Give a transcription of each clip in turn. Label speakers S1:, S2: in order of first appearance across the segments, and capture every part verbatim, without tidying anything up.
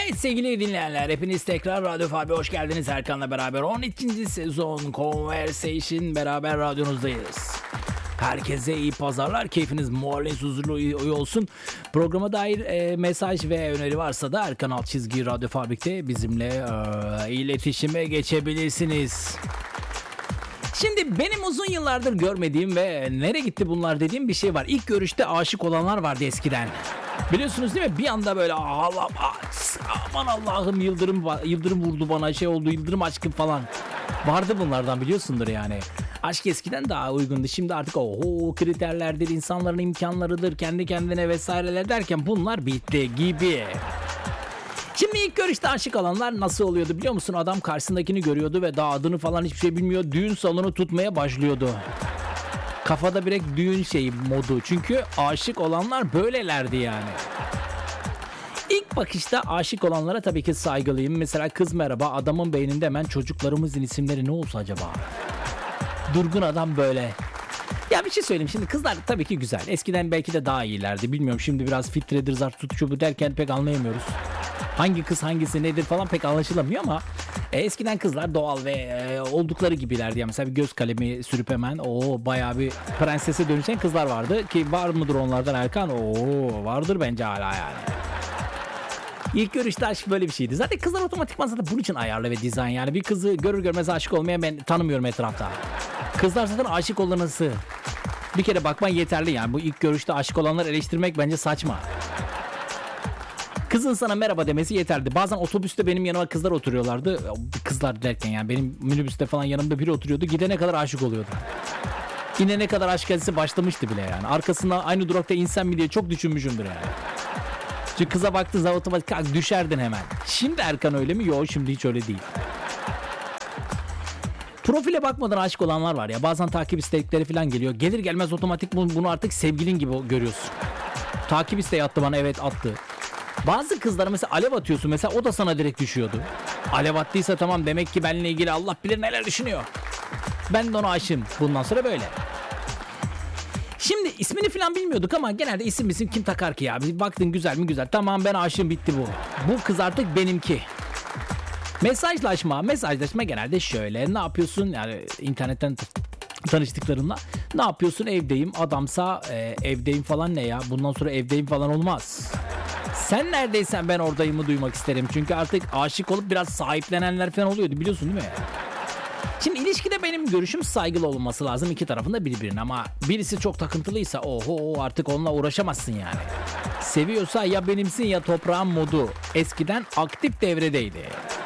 S1: Evet sevgili dinleyenler, hepiniz tekrar Radyo Fabi hoş geldiniz. Erkan'la beraber on ikinci sezon Conversation beraber radyonuzdayız. Herkese iyi pazarlar, keyfiniz, moraliniz huzurlu iyi olsun. Programa dair e, mesaj ve öneri varsa da Erkan alt çizgi Radyo Fabrik'te bizimle e, iletişime geçebilirsiniz. Şimdi benim uzun yıllardır görmediğim ve nereye gitti bunlar dediğim bir şey var. İlk görüşte aşık olanlar vardı eskiden. Biliyorsunuz değil mi? Bir anda böyle Allah, aman Allah'ım yıldırım yıldırım vurdu bana, şey oldu, yıldırım aşkım falan. Vardı bunlardan, biliyorsundur yani. Aşk eskiden daha uygundu. Şimdi artık oho kriterlerdir, insanların imkanlarıdır, kendi kendine vesaireler derken bunlar bitti gibi. Şimdi ilk görüşte aşık olanlar nasıl oluyordu biliyor musun? Adam karşısındakini görüyordu ve daha adını falan hiçbir şey bilmiyor. Düğün salonu tutmaya başlıyordu. Kafada direkt düğün şeyi modu. Çünkü aşık olanlar böylelerdi yani. İlk bakışta aşık olanlara tabii ki saygılıyım. Mesela kız merhaba, adamın beyninde hemen çocuklarımızın isimleri ne olsa acaba? Durgun adam böyle. Ya bir şey söyleyeyim, şimdi kızlar tabii ki güzel. Eskiden belki de daha iyilerdi. Bilmiyorum, şimdi biraz filtredir, zart tutuşu bu derken pek anlayamıyoruz. Hangi kız hangisi nedir falan pek anlaşılamıyor ama e, eskiden kızlar doğal ve e, oldukları gibilerdi. Yani mesela bir göz kalemi sürüp hemen o bayağı bir prensese dönüşen kızlar vardı ki var mıdır onlardan Erkan? Oo vardır bence hala yani. İlk görüşte aşk böyle bir şeydi. Zaten kızlar otomatikman zaten bunun için ayarlı ve dizayn. Yani bir kızı görür görmez aşık olmaya ben tanımıyorum etrafta. Kızlar zaten aşık olunası. Bir kere bakman yeterli yani. Bu ilk görüşte aşık olanları eleştirmek bence saçma. Kızın sana merhaba demesi yeterdi. Bazen otobüste benim yanıma kızlar oturuyorlardı. Kızlar derken yani benim minibüste falan yanımda biri oturuyordu. Gidene kadar aşık oluyordu. İnene kadar aşk hadisi başlamıştı bile yani. Arkasından aynı durakta insem mi diye çok düşünmüşümdür yani. Çünkü kıza baktığın zaman otomatik düşerdin hemen. Şimdi Erkan öyle mi? Yok, şimdi hiç öyle değil. Profile bakmadan aşık olanlar var ya. Bazen takip istekleri falan geliyor. Gelir gelmez otomatik bunu artık sevgilin gibi görüyorsun. Takip isteği attı bana, evet attı. Bazı kızlara mesela alev atıyorsun, mesela o da sana direkt düşüyordu. Alev attıysa tamam, demek ki benimle ilgili Allah bilir neler düşünüyor. Ben de ona aşığım. Bundan sonra böyle. Şimdi ismini falan bilmiyorduk ama genelde isim isim kim takar ki ya? Bir baktın güzel mi güzel. Tamam ben aşığım, bitti bu. Bu kız artık benimki. Mesajlaşma, mesajlaşma genelde şöyle. Ne yapıyorsun? Yani internetten tanıştıklarınla. Ne yapıyorsun? Evdeyim. Adamsa e, evdeyim falan ne ya? Bundan sonra evdeyim falan olmaz. Sen neredeysen ben oradayımı duymak isterim. Çünkü artık aşık olup biraz sahiplenenler falan oluyordu, biliyorsun değil mi? Şimdi ilişkide benim görüşüm saygılı olması lazım iki tarafında birbirine, ama birisi çok takıntılıysa oho artık onunla uğraşamazsın yani. Seviyorsa ya benimsin ya toprağın modu eskiden aktif devredeydi.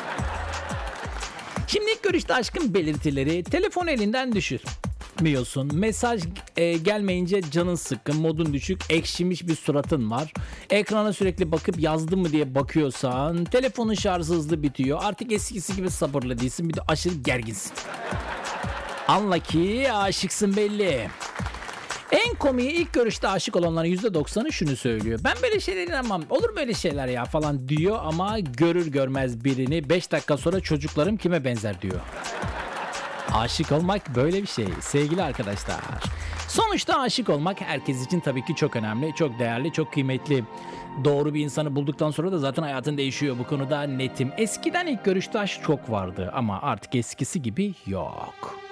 S1: Şimdi ilk görüşte aşkın belirtileri: telefon elinden düşürmüyorsun, mesaj e, gelmeyince canın sıkkın, modun düşük, ekşimiş bir suratın var, ekrana sürekli bakıp yazdın mı diye bakıyorsan, telefonun şarjı hızlı bitiyor, artık eskisi gibi sabırlı değilsin, bir de aşırı gerginsin. Anla ki aşıksın belli. En komiği, ilk görüşte aşık olanların yüzde doksanı şunu söylüyor: ben böyle şeyler inanmam, olur böyle şeyler ya falan diyor, ama görür görmez birini beş dakika sonra çocuklarım kime benzer diyor. Aşık olmak böyle bir şey sevgili arkadaşlar. Sonuçta aşık olmak herkes için tabii ki çok önemli, çok değerli, çok kıymetli. Doğru bir insanı bulduktan sonra da zaten hayatın değişiyor, bu konuda netim. Eskiden ilk görüşte aşk çok vardı ama artık eskisi gibi yok.